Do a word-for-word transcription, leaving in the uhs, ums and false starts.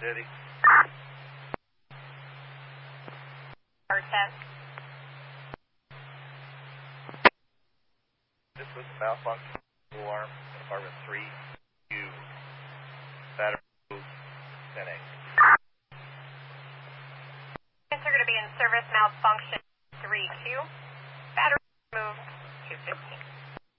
City. R ten. This was a malfunction alarm in apartment three Q. Battery moved ten A. Answer going to be in service malfunction three Q. Battery moved two fifteen.